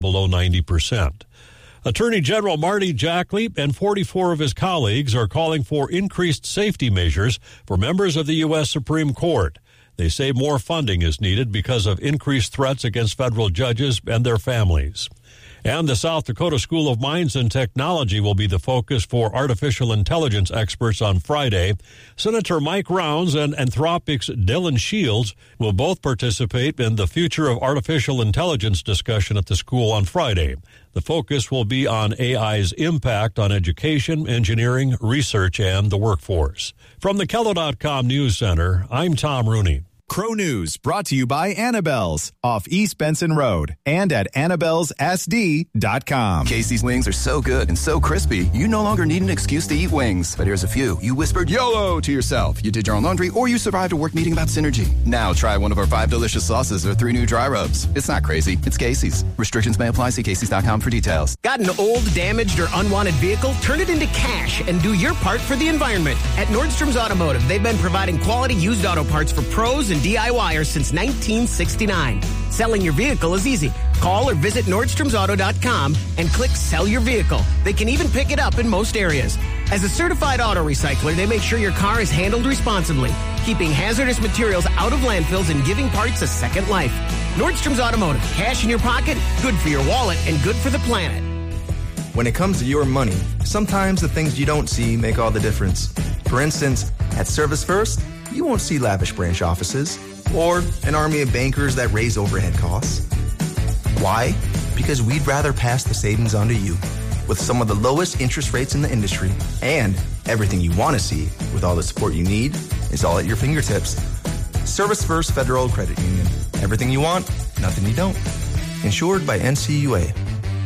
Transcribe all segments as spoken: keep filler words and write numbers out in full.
below ninety percent. Attorney General Marty Jackley and forty-four of his colleagues are calling for increased safety measures for members of the U S Supreme Court. They say more funding is needed because of increased threats against federal judges and their families. And the South Dakota School of Mines and Technology will be the focus for artificial intelligence experts on Friday. Senator Mike Rounds and Anthropic's Dylan Shields will both participate in the Future of Artificial Intelligence discussion at the school on Friday. The focus will be on A I's impact on education, engineering, research, and the workforce. From the Kello dot com News Center, I'm Tom Rooney. Crow News brought to you by Annabelle's off East Benson Road and at annabelles s d dot com. Casey's wings are so good and so crispy, you no longer need an excuse to eat wings. But here's a few. You whispered YOLO to yourself. You did your own laundry, or you survived a work meeting about synergy. Now try one of our five delicious sauces or three new dry rubs. It's not crazy. It's Casey's. Restrictions may apply. See Casey's dot com for details. Got an old, damaged, or unwanted vehicle? Turn it into cash and do your part for the environment. At Nordstrom's Automotive, they've been providing quality used auto parts for pros and DIYers since nineteen sixty-nine. Selling your vehicle is easy. Call or visit nordstroms auto dot com and click Sell Your Vehicle. They can even pick it up in most areas. As a certified auto recycler, they make sure your car is handled responsibly, keeping hazardous materials out of landfills and giving parts a second life. Nordstrom's Automotive. Cash in your pocket, good for your wallet, and good for the planet. When it comes to your money, sometimes the things you don't see make all the difference. For instance, at Service First, you won't see lavish branch offices or an army of bankers that raise overhead costs. Why? Because we'd rather pass the savings on to you with some of the lowest interest rates in the industry, and everything you want to see with all the support you need is all at your fingertips. Service First Federal Credit Union. Everything you want, nothing you don't. Insured by N C U A.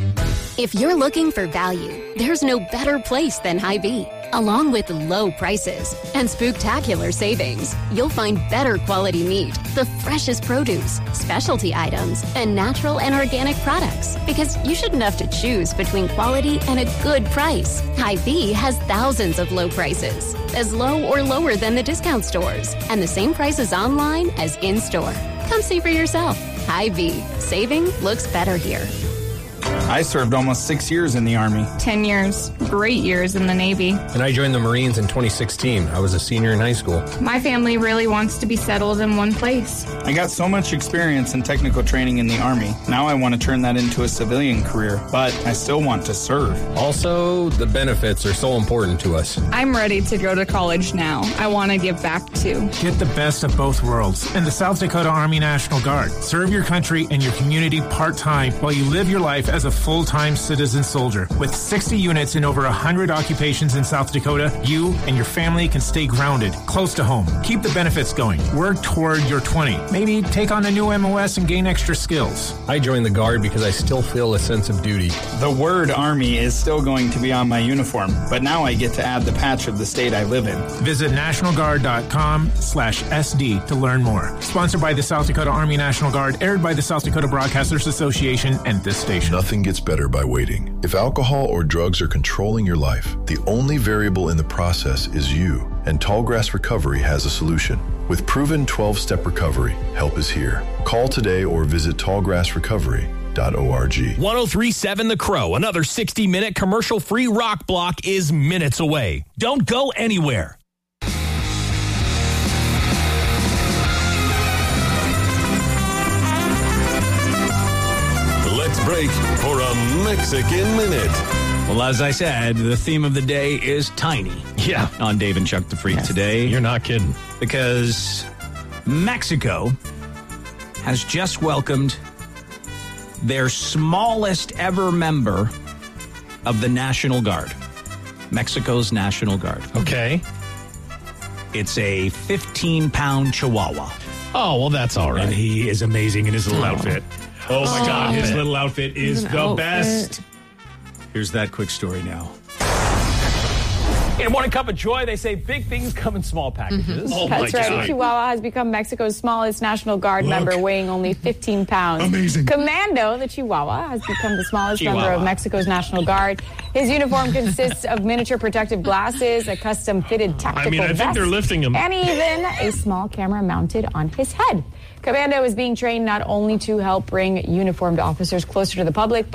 If you're looking for value, there's no better place than Hy-Vee. Along with low prices and spooktacular savings, you'll find better quality meat, the freshest produce, specialty items, and natural and organic products. Because you shouldn't have to choose between quality and a good price. Hy-Vee has thousands of low prices, as low or lower than the discount stores, and the same prices online as in-store. Come see for yourself. Hy-Vee. Saving looks better here. I served almost six years in the Army. Ten years. Great years in the Navy. And I joined the Marines in twenty sixteen. I was a senior in high school. My family really wants to be settled in one place. I got so much experience and technical training in the Army. Now I want to turn that into a civilian career, but I still want to serve. Also, the benefits are so important to us. I'm ready to go to college now. I want to give back too. Get the best of both worlds in the South Dakota Army National Guard. Serve your country and your community part-time while you live your life as a full-time citizen soldier. With sixty units in over one hundred occupations in South Dakota, you and your family can stay grounded, close to home. Keep the benefits going. Work toward your twenty. Maybe take on a new M O S and gain extra skills. I joined the Guard because I still feel a sense of duty. The word Army is still going to be on my uniform, but now I get to add the patch of the state I live in. Visit national guard dot com slash S D to learn more. Sponsored by the South Dakota Army National Guard, aired by the South Dakota Broadcasters Association and this station. Nothing gets better by waiting. If alcohol or drugs are controlling your life, the only variable in the process is you, and Tallgrass Recovery has a solution. With proven twelve-step recovery, help is here. Call today or visit tallgrass recovery dot org. one oh three point seven The Crow, another sixty-minute commercial-free rock block is minutes away. Don't go anywhere. Let's break for a Mexican Minute. Well, as I said, the theme of the day is tiny. Yeah. On Dave and Chuck the Freak yes. today. You're not kidding. Because Mexico has just welcomed their smallest ever member of the National Guard. Mexico's National Guard. Okay. It's a fifteen-pound Chihuahua. Oh, well, that's all right. And he is amazing in his little oh. outfit. Oh, my oh, God. His little outfit is the outfit. best. Here's that quick story now. In a morning cup of joy, they say big things come in small packages. Mm-hmm. Oh That's right. God. Chihuahua has become Mexico's smallest National Guard Look. member, weighing only fifteen pounds. Amazing. Commando, the Chihuahua, has become the smallest Chihuahua. member of Mexico's National Guard. His uniform consists of miniature protective glasses, a custom-fitted tactical I mean, I vest, think they're lifting him. and even a small camera mounted on his head. Commando is being trained not only to help bring uniformed officers closer to the public, but